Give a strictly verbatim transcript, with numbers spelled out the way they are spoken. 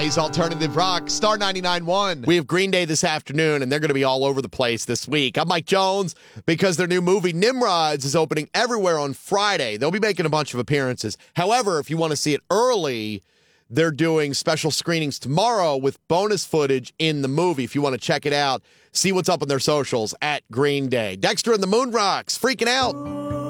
He's Alternative Rock, Star ninety-nine point one. We have Green Day this afternoon, and they're going to be all over the place this week. I'm Mike Jones because their new movie, Nimrods, is opening everywhere on Friday. They'll be making a bunch of appearances. However, if you want to see it early, they're doing special screenings tomorrow with bonus footage in the movie. If you want to check it out, see what's up on their socials at Green Day. Dexter and the Moon Rocks, freaking out.